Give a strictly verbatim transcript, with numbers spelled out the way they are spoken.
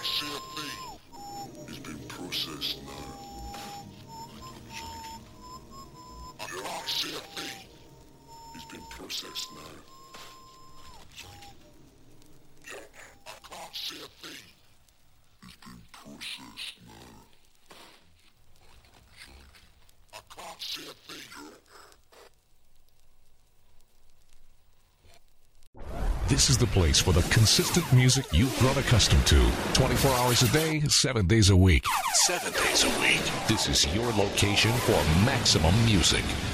see a thing. It's been processed now. I can't see a thing. It's been processed now. Yeah, I can't see a thing. It's been processed now. I can't see a thing. This is the place for the consistent music you've grown accustomed to. twenty-four hours a day, seven days a week. Seven days a week. This is your location for maximum music.